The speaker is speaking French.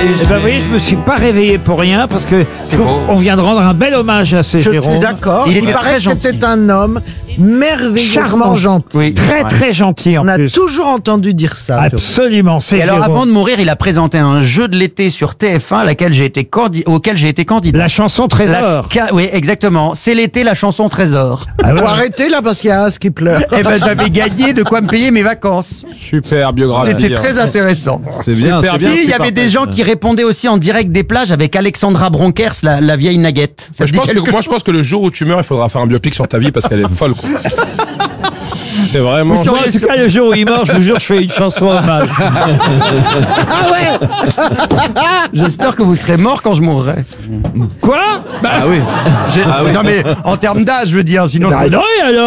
Eh ben, vous voyez, je me suis pas réveillé pour rien parce que on vient de rendre un bel hommage à ces Je Jérôme. suis d'accord. Il Il était paraît très que gentil. c'était un homme merveilleusement Charmant. gentil. Oui. Très gentil en On a plus. toujours entendu dire ça. Absolument, c'est Et alors, Jérôme. avant de mourir, il a présenté un jeu de l'été sur TF1 auquel j'ai été candidat. La chanson Trésor. Oui, exactement. C'est l'été, la chanson Trésor. Ah ouais. Faut arrêter là parce qu'il y a un qui pleure. Eh ben, j'avais gagné de quoi me payer mes vacances. Super biographie. C'était très intéressant. C'est bien, Super c'est bien. Si, que il y tu avait des partages. gens qui répondaient aussi en direct des plages avec Alexandra Bronkers, la vieille naguette. Ça te dit quelque Moi, je pense que le jour où tu meurs, il faudra faire un biopic sur ta vie parce qu'elle est folle, quoi. C'est vraiment. Vous Moi, en tout cas, le jour où il meurt, je vous jure, je fais une chanson hommage. Ah ouais. J'espère que vous serez mort quand je mourrai. Quoi? Ah oui. Non mais en termes d'âge, je veux dire, sinon. Ah non, et alors?